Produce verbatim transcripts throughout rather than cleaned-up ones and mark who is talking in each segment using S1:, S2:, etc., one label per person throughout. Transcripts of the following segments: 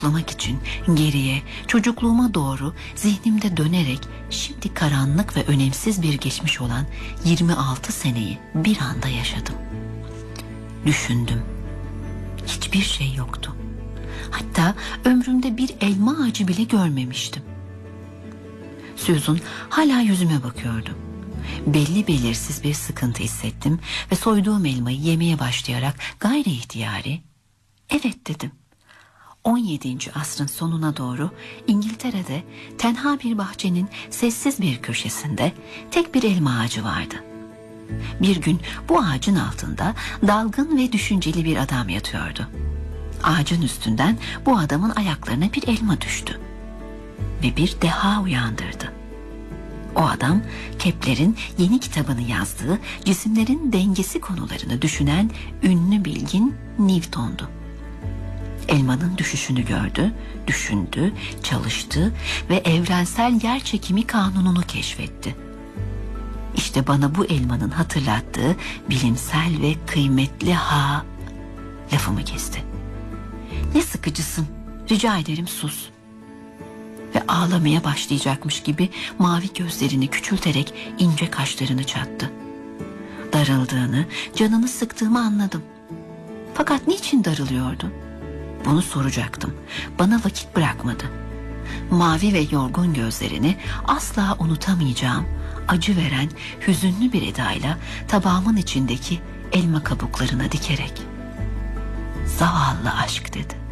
S1: Anlamak için geriye, çocukluğuma doğru zihnimde dönerek şimdi karanlık ve önemsiz bir geçmiş olan yirmi altı seneyi bir anda yaşadım. Düşündüm. Hiçbir şey yoktu. Hatta ömrümde bir elma ağacı bile görmemiştim. Susan hala yüzüme bakıyordu. Belli belirsiz bir sıkıntı hissettim ve soyduğum elmayı yemeye başlayarak gayri ihtiyari evet dedim. on yedinci asrın sonuna doğru İngiltere'de tenha bir bahçenin sessiz bir köşesinde tek bir elma ağacı vardı. Bir gün bu ağacın altında dalgın ve düşünceli bir adam yatıyordu. Ağacın üstünden bu adamın ayaklarına bir elma düştü ve bir deha uyandırdı. O adam Kepler'in yeni kitabını yazdığı cisimlerin dengesi konularını düşünen ünlü bilgin Newton'du. Elmanın düşüşünü gördü, düşündü, çalıştı ve evrensel yerçekimi kanununu keşfetti. İşte bana bu elmanın hatırlattığı bilimsel ve kıymetli ha... Lafımı kesti. Ne sıkıcısın, rica ederim sus. Ve ağlamaya başlayacakmış gibi mavi gözlerini küçülterek ince kaşlarını çattı. Darıldığını, canını sıktığımı anladım. Fakat niçin darılıyordu? Bunu soracaktım. Bana vakit bırakmadı. Mavi ve yorgun gözlerini asla unutamayacağım, acı veren hüzünlü bir edayla tabağımın içindeki elma kabuklarına dikerek "Zavallı aşk" dedi.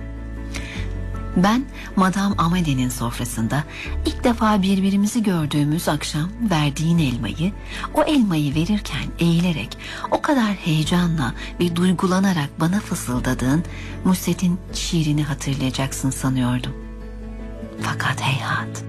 S1: Ben Madame Amédée'nin sofrasında ilk defa birbirimizi gördüğümüz akşam verdiğin elmayı, o elmayı verirken eğilerek o kadar heyecanla ve duygulanarak bana fısıldadığın Musset'in şiirini hatırlayacaksın sanıyordum. Fakat heyhat,